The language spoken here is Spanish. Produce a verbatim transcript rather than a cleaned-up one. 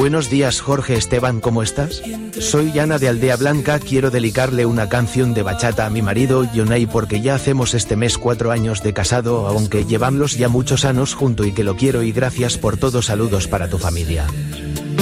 Buenos días Jorge Esteban, ¿cómo estás? Soy Ana de Aldea Blanca, quiero dedicarle una canción de bachata a mi marido Yonay porque ya hacemos este mes cuatro años de casado, aunque llevamos ya muchos años junto y que lo quiero y gracias por todo, saludos para tu familia.